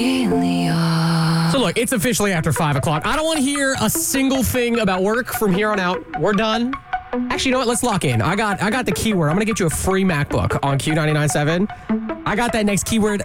So look, it's officially after 5 o'clock. I don't want to hear a single thing about work from here on out. We're done. Actually, you know what? Let's lock in. I got the keyword. I'm going to get you a free MacBook on Q99.7. I got that next keyword